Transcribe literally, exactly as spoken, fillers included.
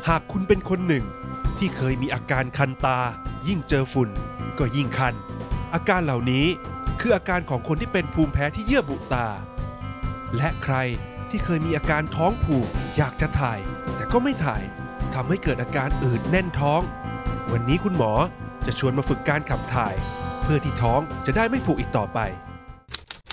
หากคุณเป็นคนหนึ่งที่เคยมีอาการคันตายิ่งเจอฝุ่นก็ยิ่งคันอาการเหล่านี้คืออาการของคนที่เป็นภูมิแพ้ที่เยื่อบุตาและใครที่เคยมีอาการท้องผูกอยากจะถ่ายแต่ก็ไม่ถ่ายทำให้เกิดอาการอืดแน่นท้องวันนี้คุณหมอจะชวนมาฝึกการขับถ่ายเพื่อที่ท้องจะได้ไม่ผูกอีกต่อไป